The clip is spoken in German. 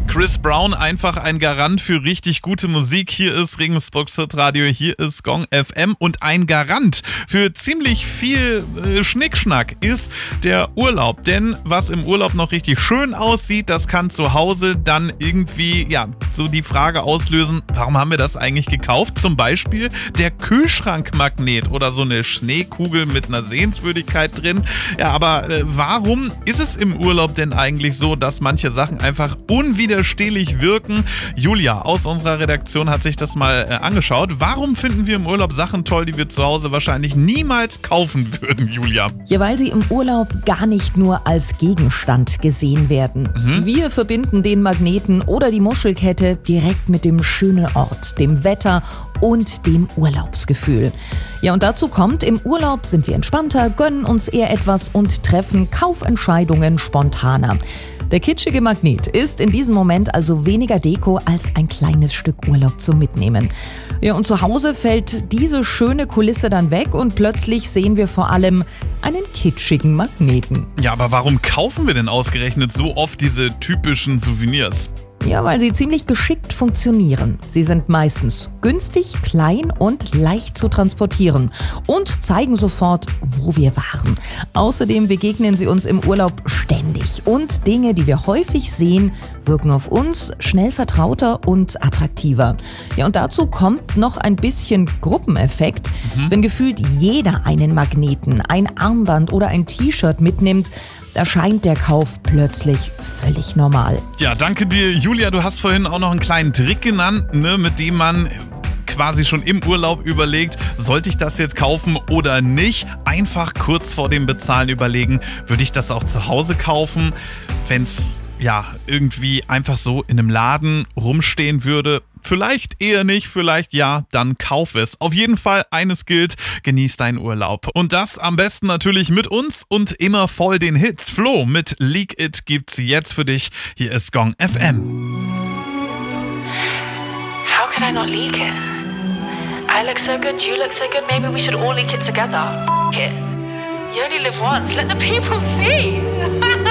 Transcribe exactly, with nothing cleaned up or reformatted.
Chris Brown, einfach ein Garant für richtig gute Musik. Hier ist Regensburgs Hitradio, hier ist Gong F M und ein Garant für ziemlich viel äh, Schnickschnack ist der Urlaub. Denn was im Urlaub noch richtig schön aussieht, das kann zu Hause dann irgendwie, ja, so die Frage auslösen, warum haben wir das eigentlich gekauft? Zum Beispiel der Kühlschrankmagnet oder so eine Schneekugel mit einer Sehenswürdigkeit drin. Ja, aber äh, warum ist es im Urlaub denn eigentlich so, dass manche Sachen einfach unwiderstehlich wirken? Julia aus unserer Redaktion hat sich das mal äh, angeschaut. Warum finden wir im Urlaub Sachen toll, die wir zu Hause wahrscheinlich niemals kaufen würden, Julia? Ja, weil sie im Urlaub gar nicht nur als Gegenstand gesehen werden. Mhm. Wir verbinden den Magneten oder die Muschelkette direkt mit dem schönen Ort, dem Wetter und dem Urlaubsgefühl. Ja, und dazu kommt, im Urlaub sind wir entspannter, gönnen uns eher etwas und treffen Kaufentscheidungen spontaner. Der kitschige Magnet ist in diesem Moment also weniger Deko als ein kleines Stück Urlaub zum Mitnehmen. Ja, und zu Hause fällt diese schöne Kulisse dann weg und plötzlich sehen wir vor allem einen kitschigen Magneten. Ja, aber warum kaufen wir denn ausgerechnet so oft diese typischen Souvenirs? Ja, weil sie ziemlich geschickt funktionieren. Sie sind meistens günstig, klein und leicht zu transportieren und zeigen sofort, wo wir waren. Außerdem begegnen sie uns im Urlaub ständig und Dinge, die wir häufig sehen, wirken auf uns schnell vertrauter und attraktiver. Ja, und dazu kommt noch ein bisschen Gruppeneffekt. Mhm. Wenn gefühlt jeder einen Magneten, ein Armband oder ein T-Shirt mitnimmt, erscheint der Kauf plötzlich völlig normal. Ja, danke dir, Julia. Du hast vorhin auch noch einen kleinen Trick genannt, ne, mit dem man quasi schon im Urlaub überlegt, sollte ich das jetzt kaufen oder nicht? Einfach kurz vor dem Bezahlen überlegen, würde ich das auch zu Hause kaufen? Wenn es ja irgendwie einfach so in einem Laden rumstehen würde, vielleicht eher nicht, vielleicht ja, dann kauf es. Auf jeden Fall, eines gilt, genieß deinen Urlaub. Und das am besten natürlich mit uns und immer voll den Hits. Flo mit Leak It gibt's jetzt für dich. Hier ist Gong F M. How could I not leak it? I look so good, you look so good, maybe we should all leak it together. F it. You only live once, let the people see.